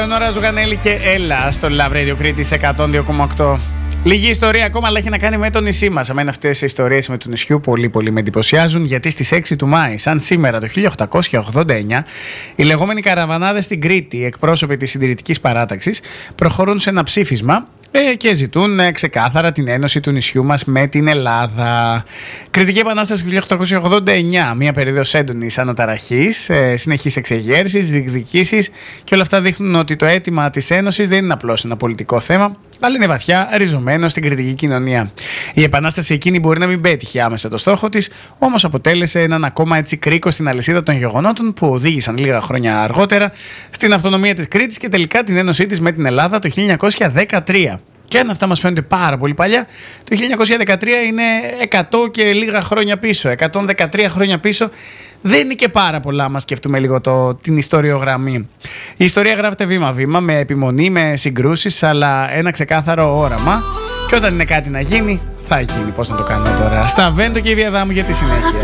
Ελεονόρα Ζουγανέλη και Έλα στο Love Radio Κρήτης 102,8. Λίγη ιστορία ακόμα, αλλά έχει να κάνει με το νησί μας. Εμένα αυτές οι ιστορίες με το νησιού πολύ με εντυπωσιάζουν, γιατί στις 6 του Μάη, σαν σήμερα το 1889, οι λεγόμενοι καραβανάδες στην Κρήτη, εκπρόσωποι της συντηρητικής παράταξης, προχωρούν σε ένα ψήφισμα και ζητούν ξεκάθαρα την ένωση του νησιού μας με την Ελλάδα. Κρητική Επανάσταση του 1889, μια περίοδος έντονης αναταραχής, συνεχής εξεγέρσης, διεκδικήσεις, και όλα αυτά δείχνουν ότι το αίτημα της ένωσης δεν είναι απλώς ένα πολιτικό θέμα, αλλά είναι βαθιά ριζωμένο στην κρητική κοινωνία. Η Επανάσταση εκείνη μπορεί να μην πέτυχε άμεσα το στόχο της, όμως αποτέλεσε έναν ακόμα έτσι κρίκο στην αλυσίδα των γεγονότων που οδήγησαν λίγα χρόνια αργότερα στην αυτονομία της Κρήτης και τελικά την ένωσή της με την Ελλάδα το 1913. Και αν αυτά μας φαίνονται πάρα πολύ παλιά, το 1913 είναι 100 και λίγα χρόνια πίσω, 113 χρόνια πίσω. Δεν είναι και πάρα πολλά, άμα σκεφτούμε λίγο την ιστοριογραμμή. Η ιστορία γράφεται βήμα-βήμα, με επιμονή, με συγκρούσεις, αλλά ένα ξεκάθαρο όραμα. Και όταν είναι κάτι να γίνει, θα γίνει. Πώς να το κάνουμε τώρα. Σταβέντο και η Διαδάμου για τη συνέχεια.